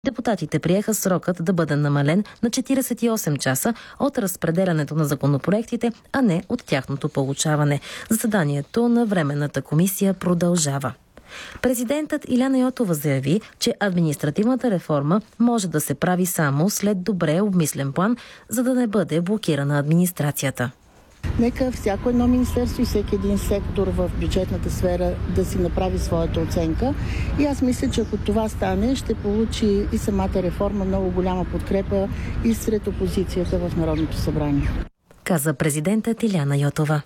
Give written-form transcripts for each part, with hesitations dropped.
Депутатите приеха срокът да бъде намален на 48 часа от разпределянето на законопроектите, а не от тяхното получаване. Заседанието на Временната комисия продължава. Президентът Иляна Йотова заяви, че административната реформа може да се прави само след добре обмислен план, за да не бъде блокирана администрацията. Нека всяко едно министерство и всеки един сектор в бюджетната сфера да си направи своята оценка. И аз мисля, че ако това стане, ще получи и самата реформа много голяма подкрепа и сред опозицията в Народното събрание. Каза президентът Иляна Йотова.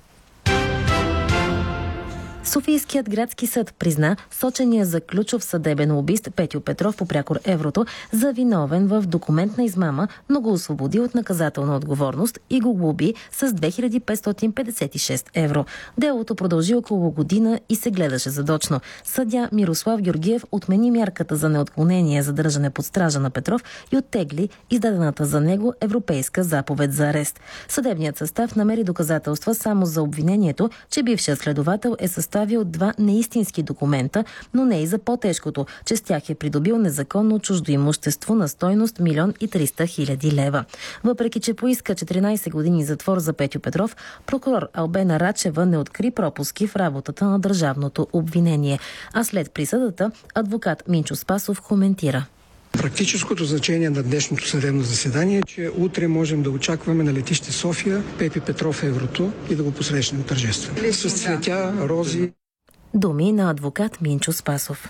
Софийският градски съд призна сочения за ключов съдебен лобист Петьо Петров по Прякор Еврото за виновен в документна измама, но го освободи от наказателна отговорност и го глоби с 2556 евро. Делото продължи около година и се гледаше задочно. Съдия Мирослав Георгиев отмени мярката за неотклонение задържане под стража на Петров и оттегли издадената за него европейска заповед за арест. Съдебният състав намери доказателства само за обвинението, че бившият следовател е съставил два неистински документа, но не и за по-тежкото, че с тях е придобил незаконно чуждо имущество на стойност 1 300 000 лева. Въпреки че поиска 14 години затвор за Петьо Петров, прокурор Албена Рачева не откри пропуски в работата на държавното обвинение. А след присъдата адвокат Минчо Спасов коментира. Практическото значение на днешното съдебно заседание е, че утре можем да очакваме на летище София Пепи Петров Еврото и да го посрещнем тържествено. С цветя, рози. Думи на адвокат Минчо Спасов.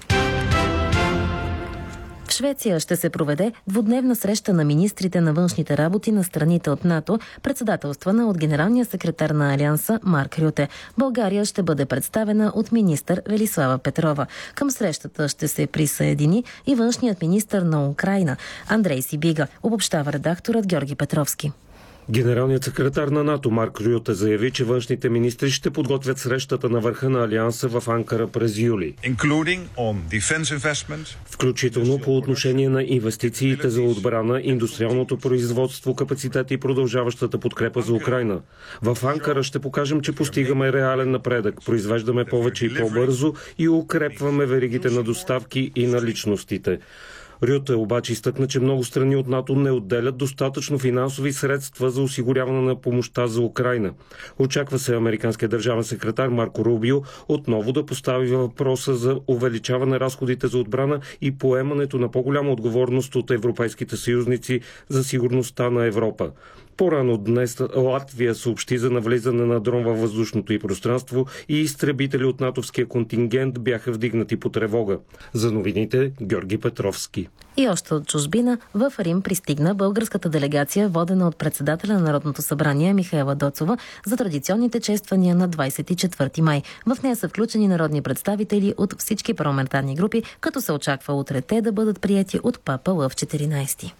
В Швеция ще се проведе двудневна среща на министрите на външните работи на страните от НАТО, председателствана от генералния секретар на Алианса Марк Рюте. България ще бъде представена от министър Велислава Петрова. Към срещата ще се присъедини и външният министър на Украйна Андрей Сибига, обобщава редакторът Георги Петровски. Генералният секретар на НАТО Марк Рюте заяви, че външните министри ще подготвят срещата на върха на Алианса в Анкара през юли. Включително по отношение на инвестициите за отбрана, индустриалното производство, капацитет и продължаващата подкрепа за Украйна. В Анкара ще покажем, че постигаме реален напредък, произвеждаме повече и по-бързо и укрепваме веригите на доставки и на личностите. Рюте обаче изтъкна, че много страни от НАТО не отделят достатъчно финансови средства за осигуряване на помощта за Украйна. Очаква се американският държавен секретар Марко Рубио отново да постави въпроса за увеличаване разходите за отбрана и поемането на по-голяма отговорност от европейските съюзници за сигурността на Европа. По-рано днес Латвия съобщи за навлизане на дрон във въздушното й пространство и изтребители от натовския контингент бяха вдигнати по тревога. За новините Георги Петровски. И още от чужбина в Рим пристигна българската делегация, водена от председателя на Народното събрание Михаела Доцова, за традиционните чествания на 24 май. В нея са включени народни представители от всички парламентарни групи, като се очаква утре те да бъдат приети от папа Лъв 14.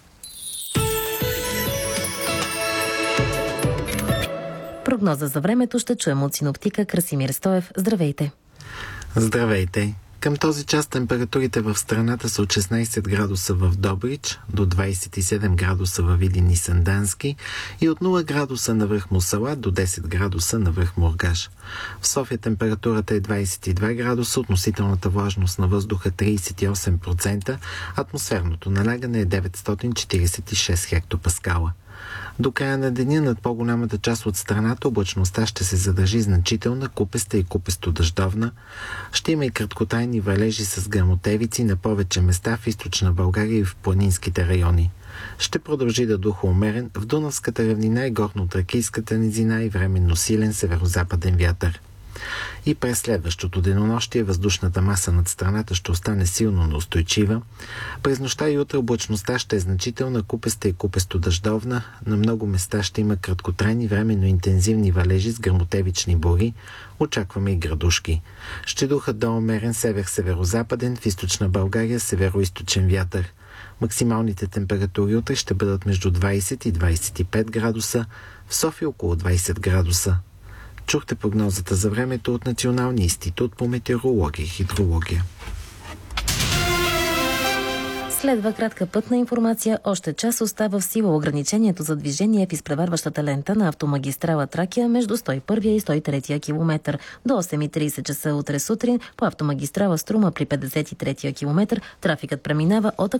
Прогноза за времето ще чуем от синоптика Красимир Стоев. Здравейте! Здравейте! Към този час температурите в страната са от 16 градуса в Добрич до 27 градуса във Видин и Сандански и от 0 градуса на връх Мусала до 10 градуса на връх Мургаш. В София температурата е 22 градуса, относителната влажност на въздуха 38%, атмосферното налягане е 946 хектопаскала. До края на деня над по-голямата част от страната облачността ще се задържи значителна, купеста и купесто-дъждовна. Ще има и краткотайни валежи с гръмотевици на повече места в източна България и в планинските райони. Ще продължи да духа умерен в Дунавската равнина и горно-тракийската низина и временно силен северо-западен вятър. И през следващото денонощие въздушната маса над страната ще остане силно неустойчива. През нощта и утре облачността ще е значителна, купеста и купесто-дъждовна. На много места ще има краткотрайни временно интензивни валежи с гръмотевични бури. Очакваме и градушки. Ще духат до умерен север-северо-западен, в източна България северо-источен вятър. Максималните температури утре ще бъдат между 20 и 25 градуса, в София около 20 градуса. Чухте прогнозата за времето от Националния институт по метеорология и хидрология. Следва кратка пътна информация. Още час остава в сила ограничението за движение в изпреварващата лента на автомагистрала Тракия между 101 и 103 км. До 8:30 часа утре сутрин по автомагистрала Струма при 53 км трафикът преминава от